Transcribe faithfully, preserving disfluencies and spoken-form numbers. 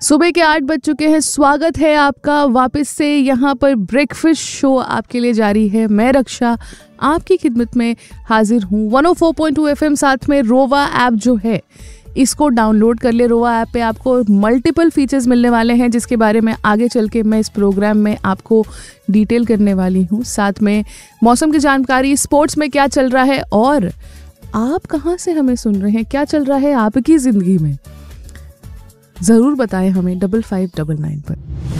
सुबह के आठ बज चुके हैं। स्वागत है आपका वापस से यहाँ पर। ब्रेकफास्ट शो आपके लिए जारी है। मैं रक्षा आपकी खिदमत में हाजिर हूँ। One O four point two F M साथ में रोवा ऐप जो है इसको डाउनलोड कर ले। रोवा ऐप पे आपको मल्टीपल फीचर्स मिलने वाले हैं जिसके बारे में आगे चल के मैं इस प्रोग्राम में आपको डिटेल करने वाली हूँ। साथ में मौसम की जानकारी, स्पोर्ट्स में क्या चल रहा है और आप कहाँ से हमें सुन रहे हैं, क्या चल रहा है आपकी ज़िंदगी में, ज़रूर बताएं हमें डबल फाइव डबल नाइन पर।